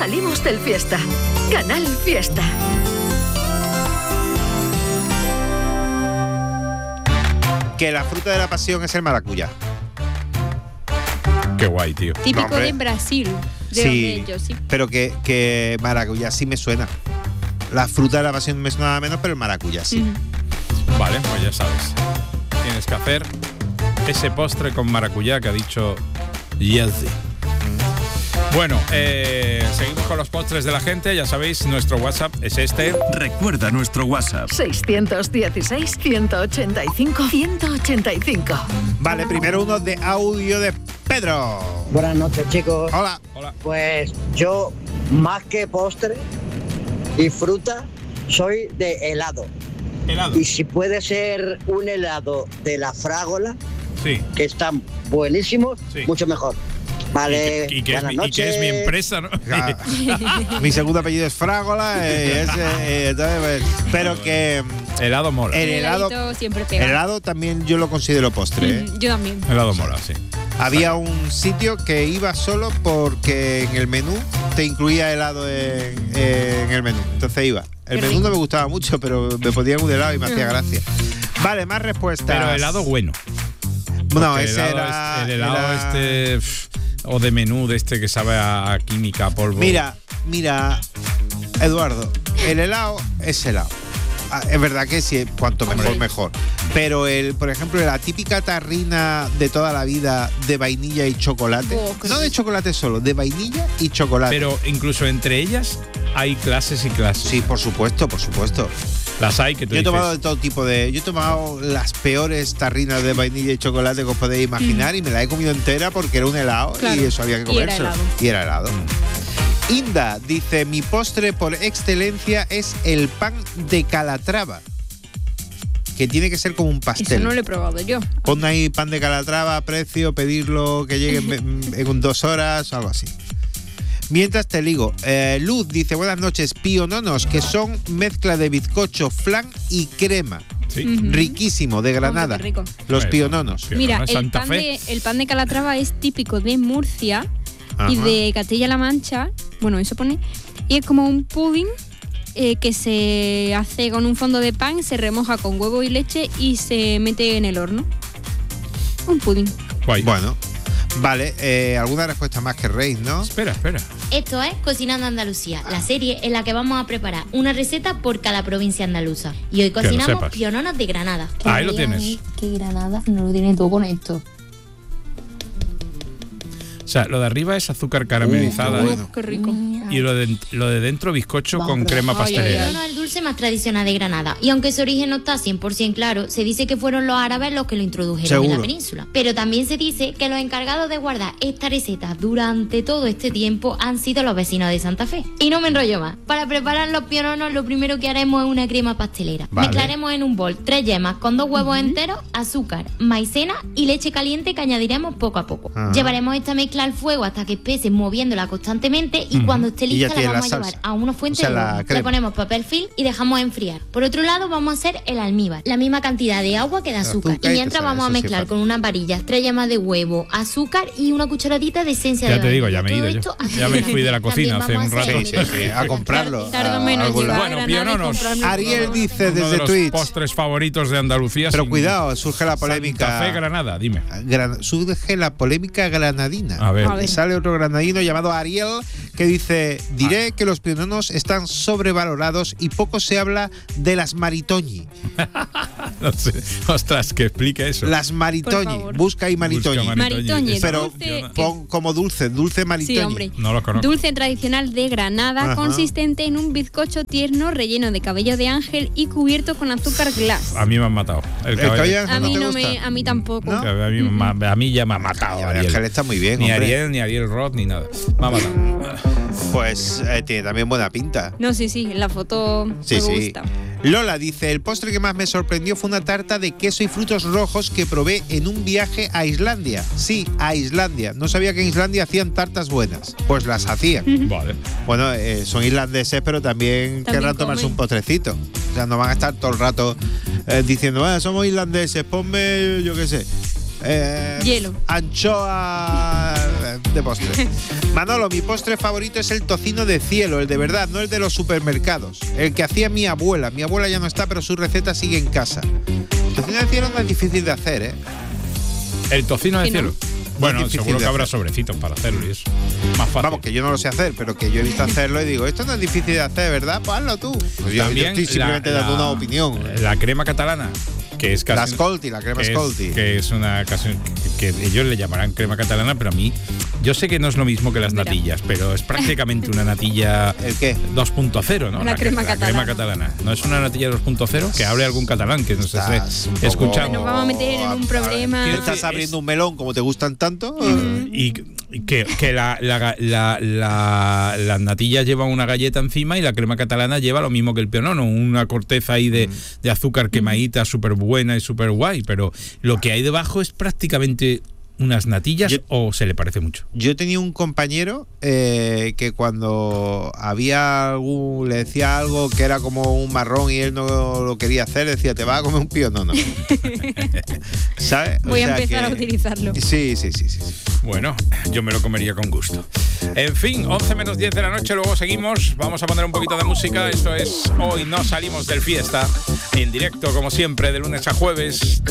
salimos del Fiesta. Canal Fiesta. Que la fruta de la pasión es el maracuyá. Qué guay, tío. Típico No, de Brasil. De Sí, donde yo, sí. pero que maracuyá sí me suena. La fruta de la pasión me suena nada menos, pero el maracuyá sí. Vale, pues ya sabes. Tienes que hacer ese postre con maracuyá que ha dicho Yazzie. Bueno, seguimos con los postres de la gente. Ya sabéis, nuestro WhatsApp es este. Recuerda nuestro WhatsApp. 616-185-185. Vale, primero uno de audio de Pedro. Buenas noches, chicos. Hola. Hola. Pues yo, más que postre y fruta, soy de helado. Helado. Y si puede ser un helado de la frágola, Sí. que están buenísimos, Sí. mucho mejor. Vale, Y que buenas es mi noches. empresa, ¿no? Mi segundo apellido es Frágola, entonces, pues, pero que Helado mola. el helado, heladito siempre el pega. helado también yo lo considero postre. ¿eh? Yo también. Helado mola, sí. Había un sitio que iba solo porque en el menú te incluía helado en el menú. Entonces iba. El Qué menú rico. no me gustaba mucho, pero me ponían un helado y me hacía gracia. Vale, más respuestas. Pero helado bueno. No, Porque ese el helado era- o de menú de este que sabe a química, a polvo. Mira, Eduardo, el helado es helado. Es verdad que sí, cuanto mejor, mejor. Pero por ejemplo, la típica tarrina de toda la vida de vainilla y chocolate. Oh, qué No de rico. chocolate solo, de vainilla y chocolate. Pero incluso entre ellas hay clases y clases. Sí, por supuesto, por supuesto. Las hay que tú Yo he dices. tomado de todo tipo de. Yo he tomado las peores tarrinas de vainilla y chocolate que os podéis imaginar y me la he comido entera porque era un helado Claro. y eso había que Y era comérselo. helado. Y era helado. Inda dice: mi postre por excelencia es el pan de Calatrava, que tiene que ser como un Eso pastel. no lo he probado yo. Pon ahí pan de Calatrava, precio, pedirlo, que llegue en 2 horas, algo así. Mientras te digo, Luz dice: buenas noches, piononos, que son mezcla de bizcocho, flan y crema. Sí. Riquísimo, de Granada. qué rico. Los Eso. piononos. Pionono Mira, de el Santa pan Fe. el pan de Calatrava es típico de Murcia y Ajá. de Castilla-La Mancha. Bueno, eso pone. Y es como un pudding que se hace con un fondo de pan, se remoja con huevo y leche y se mete en el horno. Un pudding. Guay. Bueno, vale, alguna respuesta más que Rey, ¿no? Espera. Esto es Cocinando Andalucía, la serie en la que vamos a preparar una receta por cada provincia andaluza. Y hoy lo cocinamos sepas. piononos de Granada. Ahí lo tienes. Que Granada no lo tiene todo con esto. O sea, lo de arriba es azúcar caramelizada qué bueno. Qué rico. y lo de dentro bizcocho con crema El pastelera. pionono es el dulce más tradicional de Granada y aunque su origen no está 100% claro, se dice que fueron los árabes los que lo introdujeron en Seguro. la península. Pero también se dice que los encargados de guardar esta receta durante todo este tiempo han sido los vecinos de Santa Fe. Y no me enrollo más. Para preparar los piononos lo primero que haremos es una crema pastelera. Vale. Mezclaremos en un bol 3 yemas con 2 huevos enteros, azúcar, maicena y leche caliente que añadiremos poco a poco. Ajá. Llevaremos esta mezcla al fuego hasta que espese moviéndola constantemente y cuando esté Y ya lista la tiene la vamos a llevar salsa. a una fuente O sea, de la horno. crema. Le ponemos papel film y dejamos enfriar. Por otro lado vamos a hacer el almíbar, la misma cantidad de agua que de azúcar. Azúcar Y y mientras sal, vamos a eso sí, mezclar fácil. con unas varillas 3 yemas de huevo, azúcar y una cucharadita de esencia Ya de te digo, vainilla. ya me he Todo ido yo. esto hasta Ya me que fui de la también cocina hace vamos un a hacer- rato. Sí, a comprarlo. Tardo a menos algún llegar lado. a Bueno, Granada y piononos. comprarme Ariel todo. dice Uno de desde los Twitch. postres favoritos de Andalucía. Pero sin- cuidado, surge la Santa Fe, polémica. Granada, dime. Surge la polémica granadina. A ver. Sale otro granadino llamado Ariel que dice: diré que los piononos están sobrevalorados y poco se habla de las maritoñi. No sé. Ostras, que explique eso. Las Por maritoñi. favor. Busca ahí maritoñi. Busca Maritoñi, Pero dulce, pon como dulce maritoñi. sí, hombre. No lo conozco. Dulce tradicional de Granada, Ajá. consistente en un bizcocho tierno relleno de cabello de ángel y cubierto con azúcar glass. A mí me han matado. El El cabello. cabello A mí te no gusta? a mí tampoco. ¿No? A mí ya me ha matado. Ay, Ariel. Ángel está muy bien, Ni hombre. Ariel, ni Ariel Roth, ni nada. Me ha matado. Pues tiene también buena pinta. No, sí, en la foto Sí, me sí. gusta. Lola dice: el postre que más me sorprendió fue una tarta de queso y frutos rojos que probé en un viaje a Islandia. Sí, a Islandia. No sabía que en Islandia hacían tartas buenas. Pues las hacían. Vale. Bueno, son irlandeses, pero también querrán tomarse comen. un postrecito. O sea, no van a estar todo el rato diciendo: somos irlandeses, ponme, yo qué sé. Hielo. Anchoa de postre. Manolo, mi postre favorito es el tocino de cielo, el de verdad, no el de los supermercados. El que hacía mi abuela. Mi abuela ya no está, pero su receta sigue en casa. El tocino de cielo no es difícil de hacer, ¿eh? El tocino de cielo. Bueno, difícil seguro de que habrá hacer. sobrecitos para hacerlo y eso. Más fácil. Vamos, que yo no lo sé hacer, pero que yo he visto hacerlo y digo, esto no es difícil de hacer, ¿verdad? Pues hazlo tú. Pues yo También estoy simplemente dando una opinión. La crema catalana, que es casi... La Scolti, la crema Scolti. Que es una casi que ellos le llamarán crema catalana, pero a mí, yo sé que no es lo mismo que las Mira. natillas, pero es prácticamente una natilla ¿El qué? 2.0, ¿no? Una crema crema catalana. ¿No es una natilla 2.0? Que hable algún catalán que nos Estás un esté poco- escuchando. Nos vamos a meter en un problema. Quiero ¿Estás decir, abriendo un melón como te gustan tanto? Y que las natillas llevan una galleta encima y la crema catalana lleva lo mismo que el pionono, una corteza ahí de azúcar quemadita súper buena y súper guay, pero lo que hay debajo es prácticamente unas natillas o se le parece mucho. Yo tenía un compañero que cuando le decía algo que era como un marrón y él no lo quería hacer, decía, te vas a comer un pionono. ¿Sabes? O Voy a sea empezar a que- utilizarlo. Sí. Bueno, yo me lo comería con gusto. En fin, 11 menos 10 de la noche, luego seguimos. Vamos a poner un poquito de música. Esto es Hoy no salimos del fiesta. En directo, como siempre, de lunes a jueves.